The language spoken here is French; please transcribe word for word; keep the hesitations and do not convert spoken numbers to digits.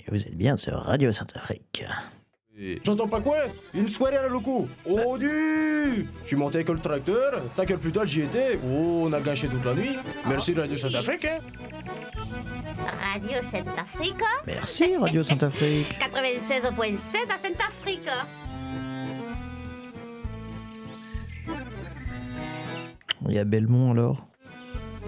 et vous êtes bien sur Radio Saint-Afrique. J'entends pas quoi? Une soirée à la loco. Oh du! Je suis monté avec le tracteur, cinq heures plus tard j'y étais. Oh, on a gâché toute la nuit. Merci Radio Saint-Afrique, hein? Radio Saint-Afrique. Merci Radio Saint-Afrique. quatre-vingt-seize virgule sept à Saint-Afrique. Il y a Belmont alors.